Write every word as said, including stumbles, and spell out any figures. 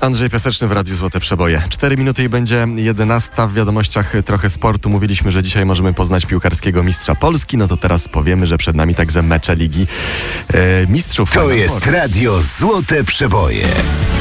Andrzej Piaseczny w Radiu Złote Przeboje. Cztery minuty i będzie jedenasta. W wiadomościach trochę sportu. Mówiliśmy, że dzisiaj możemy poznać piłkarskiego mistrza Polski. No to teraz powiemy, że przed nami także mecze Ligi e, Mistrzów. To jest Radio Złote Przeboje.